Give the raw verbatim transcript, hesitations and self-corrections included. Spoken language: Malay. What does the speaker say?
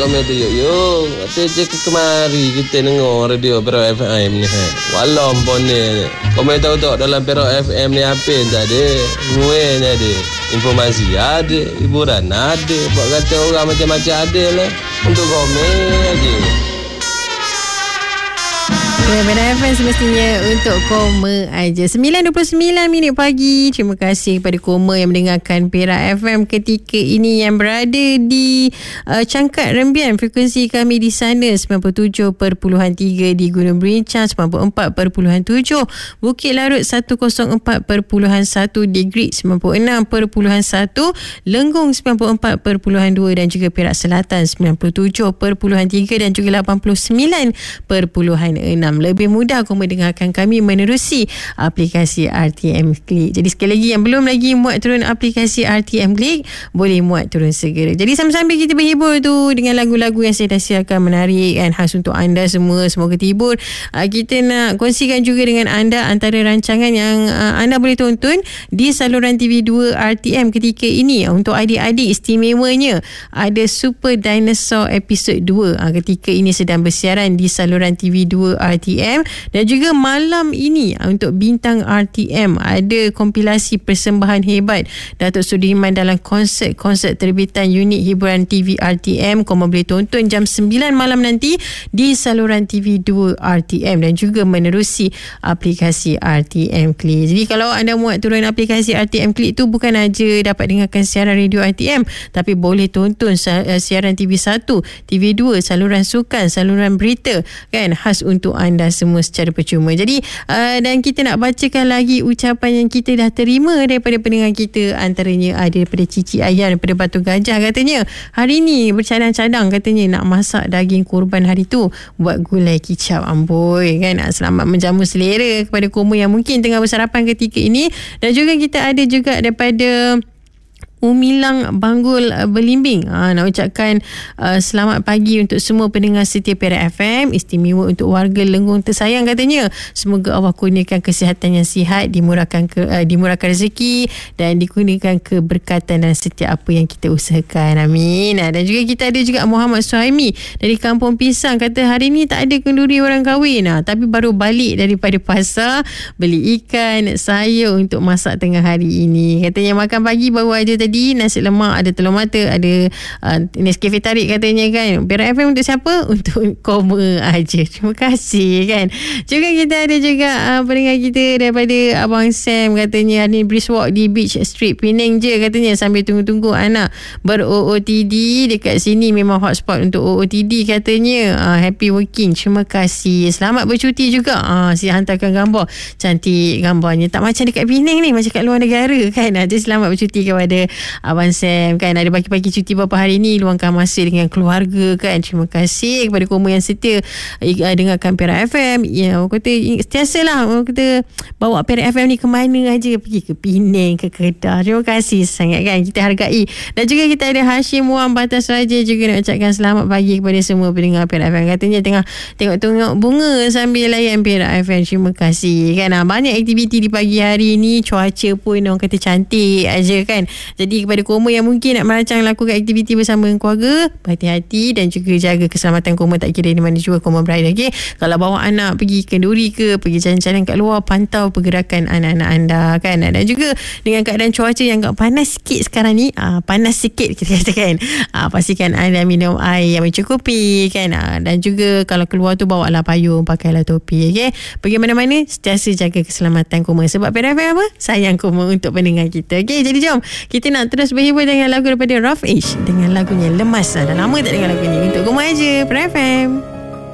komen tu yuk yuk. Kata je kemari kita dengar radio Perak F M ni. Walau pun ni. Komen tahu tak dalam Perak F M ni apa yang tak ada. Muin ada. Informasi ada. Hiburan ada. Buat kata orang macam-macam ada lah. Untuk komen aja. Ya, Perak F M semestinya untuk Koma aja. sembilan dua puluh sembilan minit pagi. Terima kasih kepada Koma yang mendengarkan Perak F M ketika ini, yang berada di uh, Cangkat Rembian. Frekuensi kami di sana sembilan puluh tujuh perpuluhan tiga, di Gunung Berincang sembilan puluh empat perpuluhan tujuh, Bukit Larut seratus empat perpuluhan satu, di Grid sembilan puluh enam perpuluhan satu, Lenggong sembilan puluh empat perpuluhan dua, dan juga Perak Selatan sembilan puluh tujuh perpuluhan tiga dan juga lapan puluh sembilan perpuluhan enam. Lebih mudah kau mendengarkan kami menerusi aplikasi R T M Click. Jadi sekali lagi, yang belum lagi muat turun aplikasi R T M Click, boleh muat turun segera. Jadi sambil-sambil kita berhibur tu dengan lagu-lagu yang saya dah siapkan menarik kan, khas untuk anda semua, semoga terhibur. Uh, kita nak kongsikan juga dengan anda antara rancangan yang uh, anda boleh tonton di saluran T V dua R T M ketika ini. Untuk adik-adik, istimewanya ada Super Dinosaur episod dua uh, ketika ini sedang bersiaran di saluran T V dua R T M. Dan juga malam ini untuk bintang R T M ada kompilasi persembahan hebat Datuk Sudirman dalam konsert-konsert terbitan unit hiburan T V R T M. Korang boleh tonton jam sembilan malam nanti di saluran T V dua R T M dan juga menerusi aplikasi R T M Click. Jadi kalau anda muat turun aplikasi R T M Click tu, bukan aja dapat dengarkan siaran radio R T M, tapi boleh tonton siaran T V satu, T V dua, saluran sukan, saluran berita kan, khas untuk anda semua secara percuma. Jadi uh, dan kita nak bacakan lagi ucapan yang kita dah terima daripada pendengar kita. Antaranya ada daripada Cici Ayah daripada Batu Gajah. Katanya hari ni bercadang-cadang, katanya nak masak daging kurban hari tu buat gulai kicap. Amboi kan. Selamat menjamu selera kepada Koma yang mungkin tengah bersarapan ketika ini. Dan juga kita ada juga daripada Umilang Banggul Belimbing. Ha, nak ucapkan uh, selamat pagi untuk semua pendengar setia Perak F M, istimewa untuk warga Lenggong tersayang katanya. Semoga Allah kurniakan kesihatan yang sihat, dimurahkan ke, uh, dimurahkan rezeki dan dikurniakan keberkatan dan setiap apa yang kita usahakan. Amin. Ha, dan juga kita ada juga Muhammad Suhaimi dari Kampung Pisang. Kata hari ni tak ada kenduri orang kahwin, ha, tapi baru balik daripada pasar beli ikan, sayur untuk masak tengah hari ini. Katanya makan pagi baru aja tadi nasi lemak, ada telur mata, ada uh, Nescafe tarik katanya kan. Perak F M untuk siapa? Untuk Koma aja. Terima kasih kan. Juga kita ada juga uh, pendengar kita daripada Abang Sam. Katanya hari ni brisk walk di Beach Street Penang je katanya, sambil tunggu-tunggu anak ber-O O T D dekat sini. Memang hotspot untuk O O T D katanya. uh, Happy working. Terima kasih. Selamat bercuti juga. uh, Si hantarkan gambar cantik gambarnya, tak macam dekat Penang ni, macam kat luar negara kan. uh, Jadi selamat bercuti kepada Abang Sam kan. Ada bagi-bagi cuti beberapa hari ni, luangkan masa dengan keluarga kan. Terima kasih kepada Koma yang setia uh, dengarkan Perak F M. Ya, orang kata sentiasalah orang kata bawa Perak F M ni ke mana aja, pergi ke Penang, ke Kedah. Terima kasih sangat kan, kita hargai. Dan juga kita ada Hashim Wan Batas Raja juga nak ucapkan selamat pagi kepada semua pendengar Perak F M. Katanya tengah tengok-tengok bunga sambil layan Perak F M. Terima kasih kan. Banyak aktiviti di pagi hari ni, cuaca pun orang kata cantik aja kan. Jadi kepada Koma yang mungkin nak merancang lakukan aktiviti bersama keluarga, berhati-hati dan juga jaga keselamatan Koma, tak kira di mana juga Koma berada. Okay? Kalau bawa anak pergi kenduri ke, pergi jalan-jalan kat luar, pantau pergerakan anak-anak anda kan. Dan juga dengan keadaan cuaca yang agak panas sikit sekarang ni, aa, panas sikit kita katakan, aa, pastikan anda minum air yang mencukupi kan. Aa, dan juga kalau keluar tu bawalah payung, pakailah topi. Okay? Pergi mana-mana sentiasa jaga keselamatan Koma, sebab Perak F M apa? Sayang Koma untuk pendengar kita. Okay? Jadi jom kita nak terus berhibur dengan lagu daripada Rough Age dengan lagunya Lemas. Dah lama tak dengar lagu ni. Untuk Koma aja, Perak F M.